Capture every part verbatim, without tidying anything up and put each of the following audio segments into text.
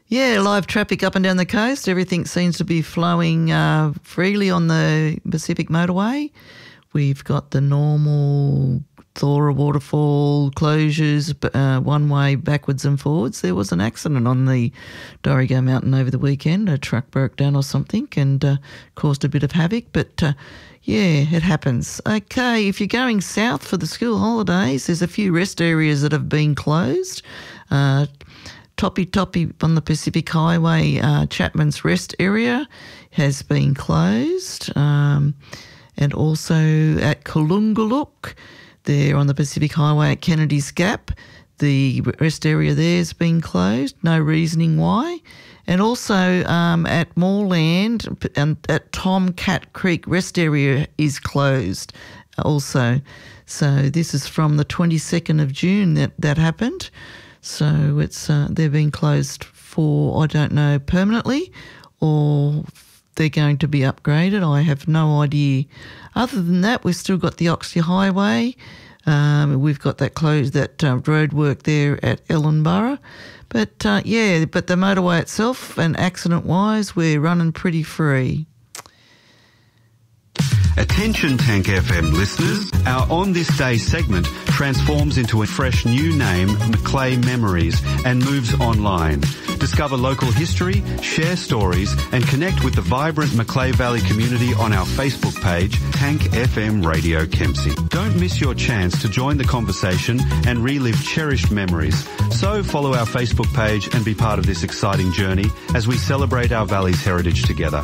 Yeah, live traffic up and down the coast. Everything seems to be flowing uh, freely on the Pacific Motorway. We've got the normal Thora waterfall closures, uh, one way backwards and forwards. There was an accident on the Dorrigo Mountain over the weekend. A truck broke down or something and uh, caused a bit of havoc. But uh, yeah, it happens. Okay, if you're going south for the school holidays, there's a few rest areas that have been closed. Uh, Toppy Toppy on the Pacific Highway, uh, Chapman's Rest area has been closed. Um, and also at Kalungaluk, there on the Pacific Highway at Kennedy's Gap, the rest area there has been closed. No reasoning why. And also um, at Moorland and at Tomcat Creek, rest area is closed also. So this is from the twenty-second of June that that happened. So it's uh, they've been closed for, I don't know, permanently, or they're going to be upgraded. I have no idea. Other than that, we've still got the Oxley Highway. Um, we've got that closed, that uh, road work there at Ellenborough. But uh, yeah, but the motorway itself and accident-wise, we're running pretty free. Attention Tank F M listeners, our On This Day segment transforms into a fresh new name, Macleay Memories, and moves online. Discover local history, share stories, and connect with the vibrant Macleay Valley community on our Facebook page, Tank F M Radio Kempsey. Don't miss your chance to join the conversation and relive cherished memories. So follow our Facebook page and be part of this exciting journey as we celebrate our valley's heritage together.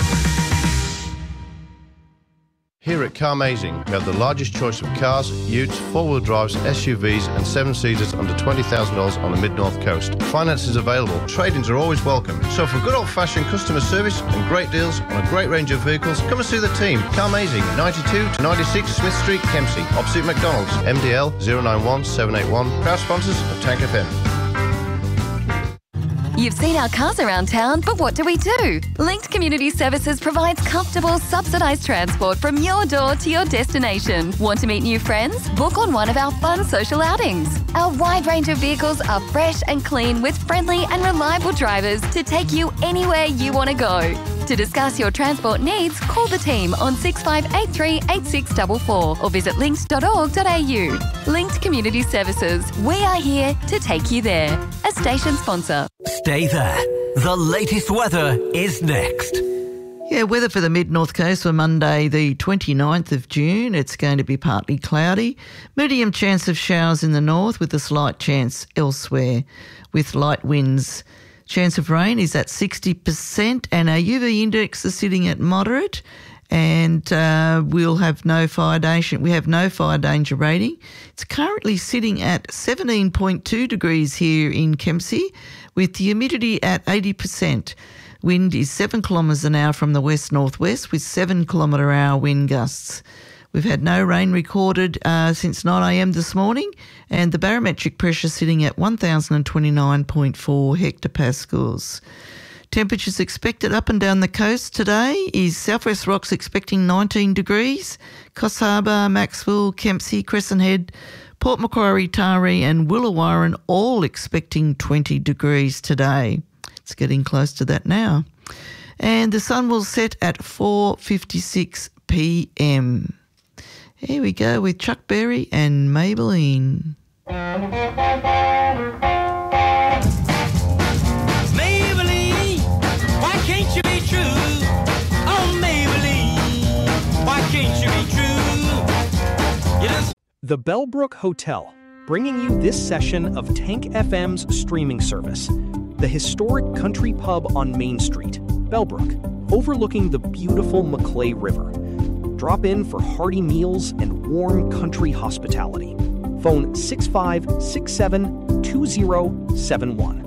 Here at Carmazing, we have the largest choice of cars, utes, four-wheel drives, S U Vs and seven-seaters under twenty thousand dollars on the Mid-North Coast. Finance is available. Trade-ins are always welcome. So for good old-fashioned customer service and great deals on a great range of vehicles, come and see the team. Carmazing, ninety-two to ninety-six Smith Street, Kempsey, opposite McDonald's. M D L zero nine one seven eight one. Proud sponsors of Tank F M. You've seen our cars around town, but what do we do? Linked Community Services provides comfortable, subsidised transport from your door to your destination. Want to meet new friends? Book on one of our fun social outings. Our wide range of vehicles are fresh and clean with friendly and reliable drivers to take you anywhere you want to go. To discuss your transport needs, call the team on six five eight three eight six four four or visit linked dot org dot a u. Linked Community Services. We are here to take you there. A station sponsor. Stay there. The latest weather is next. Yeah, weather for the mid-north coast for Monday the twenty-ninth of June. It's going to be partly cloudy. Medium chance of showers in the north with a slight chance elsewhere with light winds. Chance of rain is at sixty percent and our U V index is sitting at moderate, and uh, we'll have no fire danger. We have no fire danger rating. It's currently sitting at seventeen point two degrees here in Kempsey with the humidity at eighty percent. Wind is seven kilometres an hour from the west-northwest with seven kilometre hour wind gusts. We've had no rain recorded uh, since nine a m this morning, and the barometric pressure sitting at one thousand twenty-nine point four hectopascals. Temperatures expected up and down the coast today is South West Rocks expecting nineteen degrees, Coffs Harbour, Maxwell, Kempsey, Crescent Head, Port Macquarie, Taree and Willawarren all expecting twenty degrees today. It's getting close to that now. And the sun will set at four fifty-six p m. Here we go with Chuck Berry and Maybelline. Maybelline, why can't you be true? Oh, Maybelline, why can't you be true? You just... The Bellbrook Hotel, bringing you this session of Tank F M's streaming service. The historic country pub on Main Street, Bellbrook, overlooking the beautiful Macleay River. Drop in for hearty meals and warm country hospitality. Phone six five six seven two zero seven one.